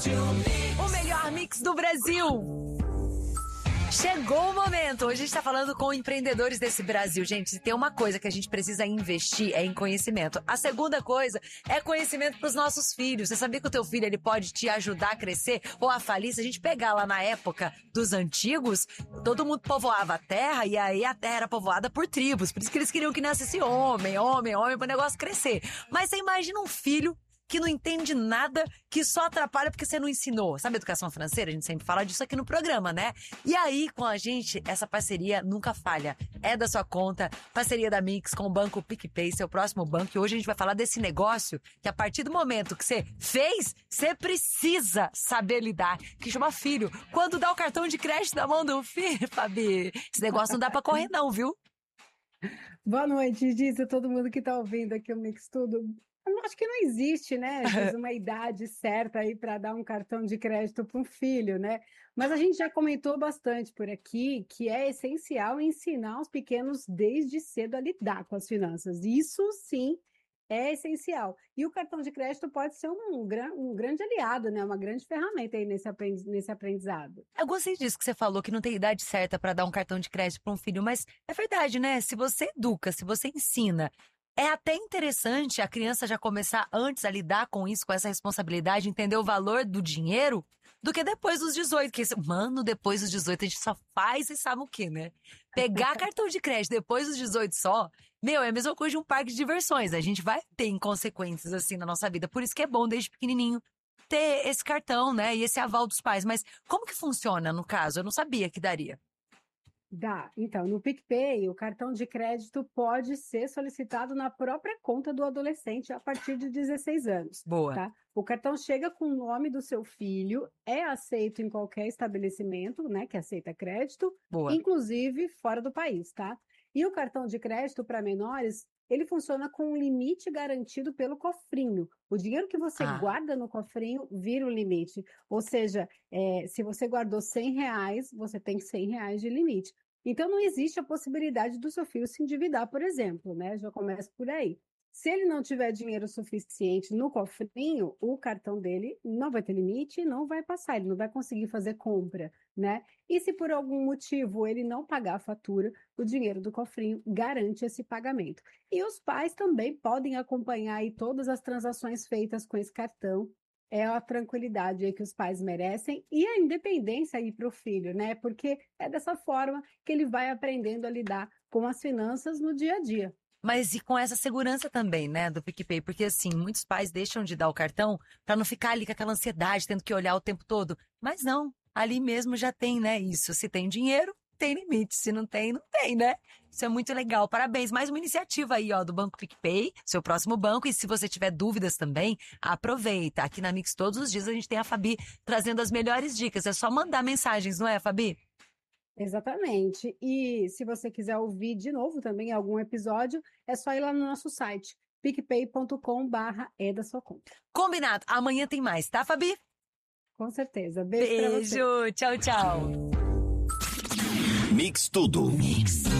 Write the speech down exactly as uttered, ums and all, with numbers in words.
O melhor mix do Brasil. Chegou o momento. Hoje a gente tá falando com empreendedores desse Brasil. Gente, se tem uma coisa que a gente precisa investir é em conhecimento. A segunda coisa é conhecimento pros nossos filhos. Você sabia que o teu filho ele pode te ajudar a crescer ou a falir? Se a gente pegar lá na época dos antigos, todo mundo povoava a terra e aí a terra era povoada por tribos. Por isso que eles queriam que nascesse homem, homem, homem, para o negócio crescer. Mas você imagina um filho que não entende nada, que só atrapalha porque você não ensinou. Sabe a educação financeira? A gente sempre fala disso aqui no programa, né? E aí, com a gente, essa parceria nunca falha. É da sua conta, parceria da Mix com o Banco PicPay, seu próximo banco. E hoje a gente vai falar desse negócio que a partir do momento que você fez, você precisa saber lidar, que chama filho. Quando dá o cartão de crédito na mão do filho, Fabi, esse negócio não dá pra correr não, viu? Boa noite, Giza, todo mundo que tá ouvindo aqui o Mix Tudo. Eu acho que não existe, né, Giz, uma idade certa aí para dar um cartão de crédito para um filho, né? Mas a gente já comentou bastante por aqui que é essencial ensinar os pequenos desde cedo a lidar com as finanças. Isso sim é essencial. E o cartão de crédito pode ser um, um grande aliado, né? Uma grande ferramenta aí nesse, aprendi nesse aprendizado. Eu gostei disso que você falou, que não tem idade certa para dar um cartão de crédito para um filho, mas é verdade, né? Se você educa, se você ensina, é até interessante a criança já começar antes a lidar com isso, com essa responsabilidade, entender o valor do dinheiro, do que depois dos dezoito. Que, mano, depois dos dezoito a gente só faz e sabe o quê, né? Pegar cartão de crédito depois dos dezoito só, meu, é a mesma coisa de um parque de diversões. A gente vai ter inconsequências assim na nossa vida. Por isso que é bom desde pequenininho ter esse cartão, né? E esse aval dos pais. Mas como que funciona no caso? Eu não sabia que daria. Dá. Então, no PicPay, o cartão de crédito pode ser solicitado na própria conta do adolescente a partir de dezesseis anos. Boa. Tá? O cartão chega com o nome do seu filho, é aceito em qualquer estabelecimento, né, que aceita crédito, Boa. inclusive fora do país, tá? E o cartão de crédito para menores, ele funciona com um limite garantido pelo cofrinho. O dinheiro que você ah. guarda no cofrinho vira o limite. Ou seja, é, se você guardou cem reais, você tem cem reais de limite. Então, não existe a possibilidade do seu filho se endividar, por exemplo, né? Já começa por aí. Se ele não tiver dinheiro suficiente no cofrinho, o cartão dele não vai ter limite e não vai passar, ele não vai conseguir fazer compra, né? E se por algum motivo ele não pagar a fatura, o dinheiro do cofrinho garante esse pagamento. E os pais também podem acompanhar aí todas as transações feitas com esse cartão. É a tranquilidade aí que os pais merecem e a independência aí para o filho, né? Porque é dessa forma que ele vai aprendendo a lidar com as finanças no dia a dia. Mas e com essa segurança também, né, do PicPay? Porque, assim, muitos pais deixam de dar o cartão para não ficar ali com aquela ansiedade, tendo que olhar o tempo todo. Mas não, ali mesmo já tem, né, isso. Se tem dinheiro, tem limite. Se não tem, não tem, né? Isso é muito legal. Parabéns. Mais uma iniciativa aí, ó, do Banco PicPay, seu próximo banco. E se você tiver dúvidas também, aproveita. Aqui na Mix todos os dias a gente tem a Fabi trazendo as melhores dicas. É só mandar mensagens, não é, Fabi? Exatamente. E se você quiser ouvir de novo também algum episódio, é só ir lá no nosso site, picpay ponto com barra é da sua conta. Combinado. Amanhã tem mais, tá, Fabi? Com certeza. Beijo, Beijo. pra você. Tchau, tchau. Mix Tudo. Mix.